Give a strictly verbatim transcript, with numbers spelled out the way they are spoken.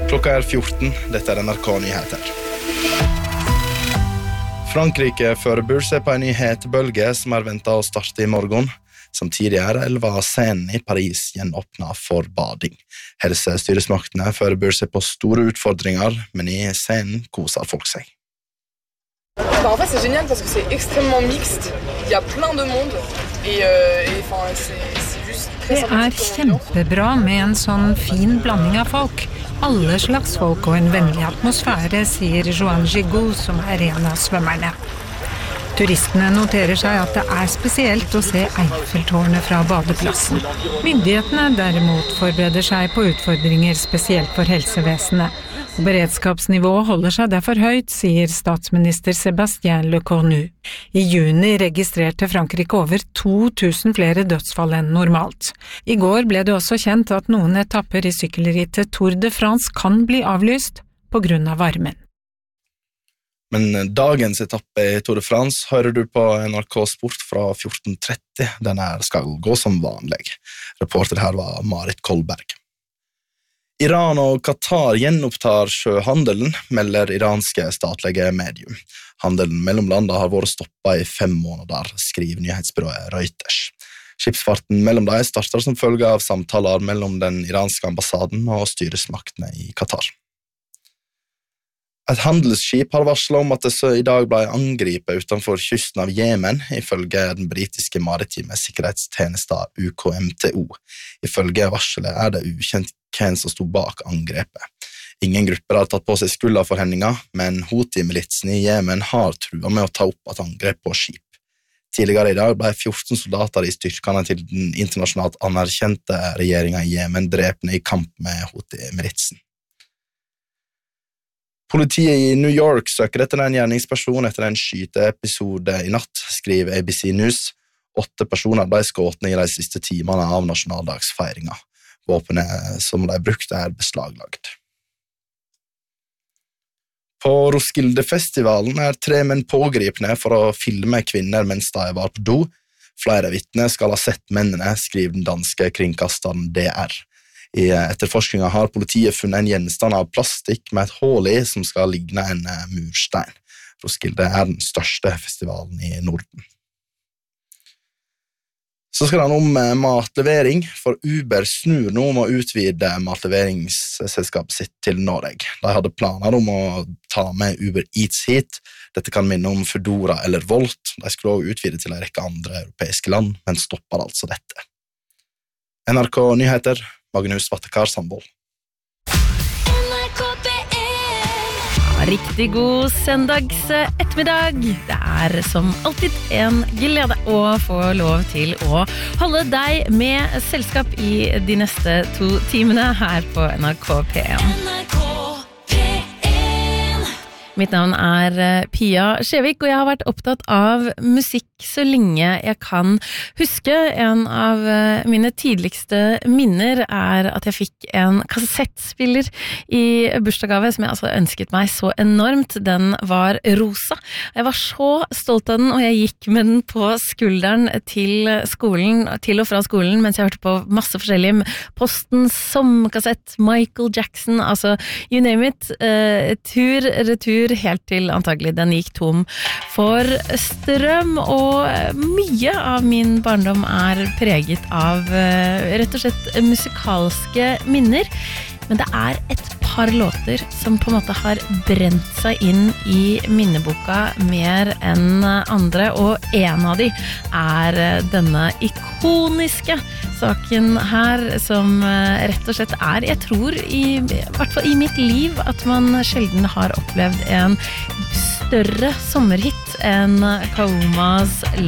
Klokka er fjorten, dette er N R K Nyheter. Frankrike forbereder seg på en ny hetebølge som er ventet å starte i morgen. Samtidig er elva-scenen i Paris gjenåpnet for bading. Helsestyresmaktene forbereder seg på store utfordringer, men i scenen koser folk seg. Bah, en fait, c'est génial parce que c'est extrêmement mixte. Il y a plein de monde et, euh, et enfin, c'est, c'est juste très Det er kjempebra med en sånn fin blanding av folk. Alle slags folk og en vennlig atmosfære, sier Joan Gigot, som er en av svømmerne. Turistene noterer seg at det er spesielt å se Eiffeltårnet fra badeplassen. Myndighetene derimot forbereder seg på utfordringer spesielt for helsevesenet. Beredskapsnivået holder seg derfor høyt, sier statsminister Sébastien Lecornu. I juni registrerte Frankrike over to tusen flere dødsfall enn normalt. I går ble det også kjent at noen etapper i sykkelrittet Tour de France kan bli avlyst på grunn av varmen. Men dagens etappe i Tour de France hører du på N R K Sport fra fjorten tretti. Den her skal gå som vanlig. Reporter her var Marit Kolberg. Iran og Qatar gjenopptar sjøhandelen, melder iranske statlige medium. Handelen mellom landene har vært stoppet i fem måneder, skriver nyhetsbyrået Reuters. Skipsfarten mellom dem starter som følge av samtaler mellom den iranske ambassaden og styresmaktene i Qatar. Et handelsskip har varslet om at det så i dag ble angripet utenfor kysten av Jemen, ifølge den britiske maritime sikkerhetstjenesten U K M T O. Ifølge varselet er det ukjent hvem som stod bak angrepet. Ingen grupper har tatt på seg skulda for hendinga, men Houthi-militsen i Jemen har truet med å ta opp et angrep på skip. Tidligere i dag ble fjorten soldater i styrkene til den internasjonalt anerkjente regjeringen i Jemen drepne i kamp med Houthi-militsen. Politiet i New York søker etter en gjerningsperson etter en skyteepisode i natt, skriver A B C News. Åtte personer ble skåtne i de siste timene av nasjonaldagsfeiringa. Våpenet som de brukte er beslaglagt. På Roskilde-festivalen er tre menn pågripne for å filme kvinner mens de var på do. Flere vitner skal ha sett mennene, skriver den danske kringkasteren D R. I etterforskningen har politiet funnet en gjenstand av plastikk med et hål i som skal ligne en murstein. Roskilde er den største festivalen i Norden. Så skal det om matlevering, for Uber snur nå om å utvide matleveringsselskapet sitt til Norge. De hadde planer om å ta med Uber Eats hit. Dette kan minne om Foodora eller Volt. De skulle også utvide til en rekke andre europeiske land, men stopper altså dette. N R K Nyheter, Magnus Vattekar Sandvold. Riktig god søndags ettermiddag. Det er som alltid en glede å få lov til å holde deg med selskap i de neste to timene her på N R K P en. Mitt navn er Pia Skjevik, og jeg har vært opptatt av musikk så lenge jeg kan huske. En av mine tidligste minner er at jeg fikk en kassettspiller i bursdagsgave som jeg altså ønsket meg så enormt. Den var rosa. Jeg var så stolt av den, og jeg gikk med den på skulderen til skolen, til og fra skolen, mens jeg hørte på masse forskjellige Postens sommerkassett, Michael Jackson, altså you name it, uh, tur, retur, helt til antagelig den gikk tom for strøm, og mye av min barndom er preget av rett og slett musikalske minner, men det er et par låter som på en måte har brent seg inn i minneboka mer enn andre, og en av de er denne ikoniske saken her, som rett og slett er, jeg tror i, i hvert fall i mitt liv, at man sjelden har opplevd en større sommerhit enn Kaumas